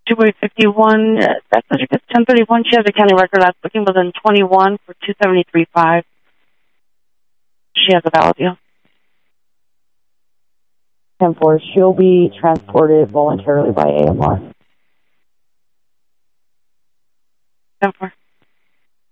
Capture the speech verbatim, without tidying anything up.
two fifty-one, uh, that subject is ten thirty-one. She has a county record. Last booking was in twenty-one for two seventy-three point five. She has a valid deal. ten four, she'll be transported voluntarily by A M R. ten four.